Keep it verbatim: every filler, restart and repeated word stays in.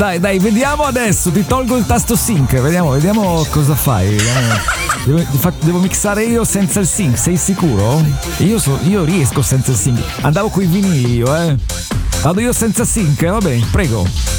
Dai, dai, vediamo adesso, ti tolgo il tasto sync, vediamo, vediamo cosa fai. Vediamo. Devo, devo mixare io senza il sync, sei sicuro? Io, so, io riesco senza il sync. Andavo coi vinili io, eh. Vado io senza sync, va bene, prego.